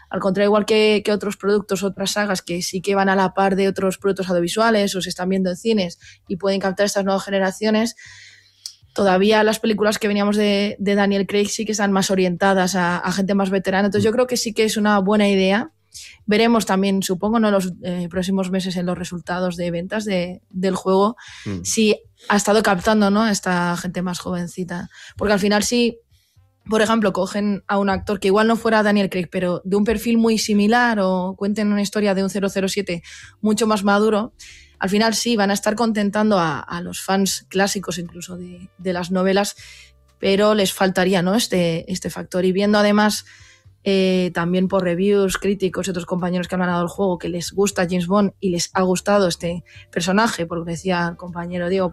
Al contrario, igual que otros productos, otras sagas que sí que van a la par de otros productos audiovisuales o se están viendo en cines y pueden captar estas nuevas generaciones, todavía las películas que veníamos de Daniel Craig sí que están más orientadas a gente más veterana. Entonces yo creo que sí que es una buena idea. Veremos también, supongo, ¿no?, los próximos meses en los resultados de ventas del juego, si ha estado captando, ¿no?, a esta gente más jovencita. Porque al final sí, por ejemplo, cogen a un actor que igual no fuera Daniel Craig, pero de un perfil muy similar o cuenten una historia de un 007 mucho más maduro, al final sí van a estar contentando a los fans clásicos incluso de las novelas, pero les faltaría, ¿no?, este factor. Y viendo además también por reviews, críticos y otros compañeros que han ganado el juego que les gusta James Bond y les ha gustado este personaje, porque decía el compañero Diego,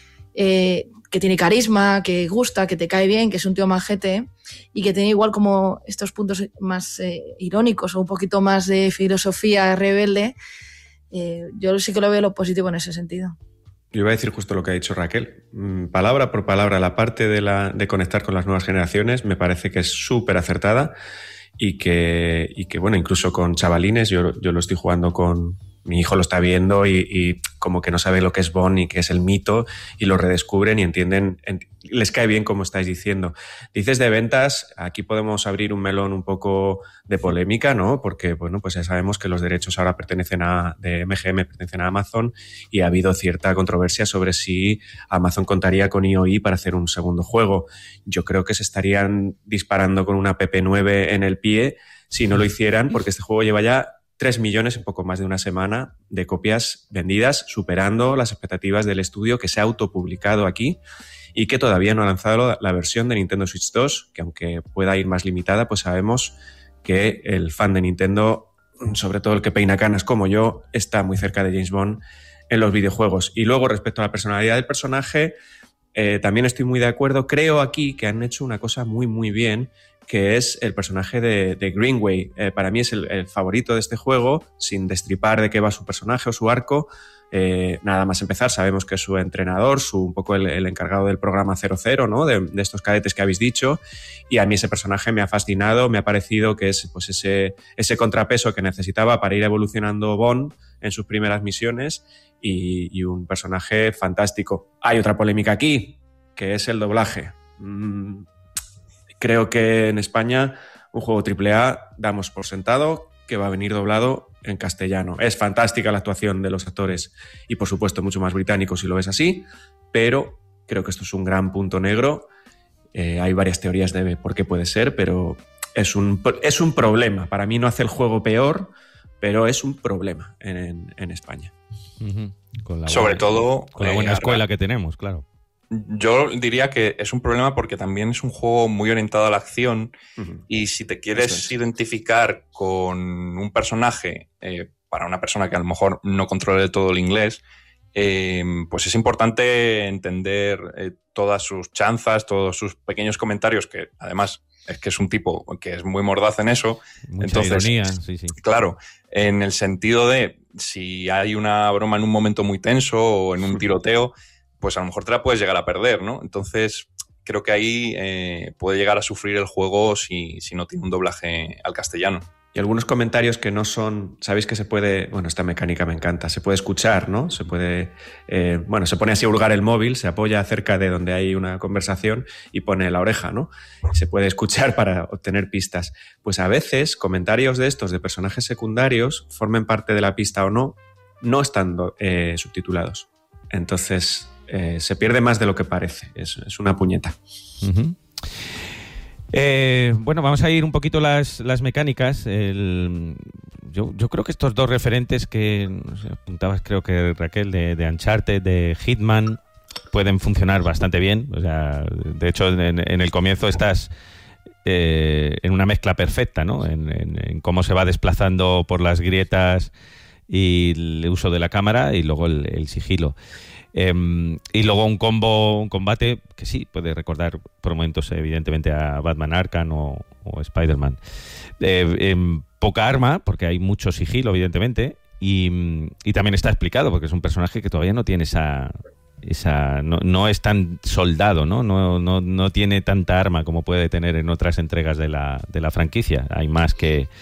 que tiene carisma, que gusta, que te cae bien, que es un tío majete y que tiene igual como estos puntos más irónicos o un poquito más de filosofía rebelde, yo sí que lo veo lo positivo en ese sentido. Yo iba a decir justo lo que ha dicho Raquel. Palabra por palabra, la parte de conectar con las nuevas generaciones me parece que es súper acertada y que bueno, incluso con chavalines, yo lo estoy jugando con... Mi hijo lo está viendo y como que no sabe lo que es Bond y que es el mito y lo redescubren y entienden, les cae bien como estáis diciendo. Dices de ventas, aquí podemos abrir un melón un poco de polémica, ¿no? Porque, bueno, pues ya sabemos que los derechos ahora de MGM pertenecen a Amazon y ha habido cierta controversia sobre si Amazon contaría con IOI para hacer un segundo juego. Yo creo que se estarían disparando con una PP9 en el pie si no lo hicieran, porque este juego lleva ya 3 millones en poco más de una semana de copias vendidas, superando las expectativas del estudio que se ha autopublicado aquí y que todavía no ha lanzado la versión de Nintendo Switch 2, que aunque pueda ir más limitada, pues sabemos que el fan de Nintendo, sobre todo el que peina canas como yo, está muy cerca de James Bond en los videojuegos. Y luego, respecto a la personalidad del personaje, también estoy muy de acuerdo. Creo aquí que han hecho una cosa muy, muy bien, que es el personaje de Greenway. Para mí es el favorito de este juego, sin destripar de qué va su personaje o su arco. Nada más empezar, sabemos que es su entrenador, un poco el encargado del programa 00, ¿no?, de estos cadetes que habéis dicho, y a mí ese personaje me ha fascinado, me ha parecido que es pues ese contrapeso que necesitaba para ir evolucionando Bond en sus primeras misiones y un personaje fantástico. Hay otra polémica aquí, que es el doblaje. Creo que en España un juego AAA damos por sentado que va a venir doblado en castellano. Es fantástica la actuación de los actores y, por supuesto, mucho más británico si lo ves así, pero creo que esto es un gran punto negro. Hay varias teorías de por qué puede ser, pero es un problema. Para mí no hace el juego peor, pero es un problema en España. Sobre todo con la buena escuela que tenemos, claro. Yo diría que es un problema porque también es un juego muy orientado a la acción y si te quieres identificar con un personaje para una persona que a lo mejor no controla del todo el inglés, pues es importante entender todas sus chanzas, todos sus pequeños comentarios, que además es que es un tipo que es muy mordaz en eso. Mucha ironía, sí. Claro, en el sentido de si hay una broma en un momento muy tenso o en un tiroteo, pues a lo mejor te la puedes llegar a perder, ¿no? Entonces, creo que ahí puede llegar a sufrir el juego si no tiene un doblaje al castellano. Y algunos comentarios que no son... Sabéis que se puede... Bueno, esta mecánica me encanta. Se puede escuchar, ¿no? Se puede... se pone así a hurgar el móvil, se apoya cerca de donde hay una conversación y pone la oreja, ¿no? Se puede escuchar para obtener pistas. Pues a veces comentarios de estos de personajes secundarios, formen parte de la pista o no estando subtitulados. Entonces... se pierde más de lo que parece. Es una puñeta. Uh-huh. Bueno, vamos a ir un poquito las mecánicas. Yo creo que estos dos referentes que apuntabas, creo que Raquel, de Uncharted, de Hitman, pueden funcionar bastante bien. O sea, de hecho, en el comienzo estás en una mezcla perfecta, ¿no? En cómo se va desplazando por las grietas y el uso de la cámara y luego el sigilo. Y luego un combate que sí puede recordar por momentos evidentemente a Batman Arkham o Spider-Man. Poca arma, porque hay mucho sigilo evidentemente, y también está explicado porque es un personaje que todavía no tiene no es tan soldado, no tiene tanta arma como puede tener en otras entregas de la franquicia. Hay más que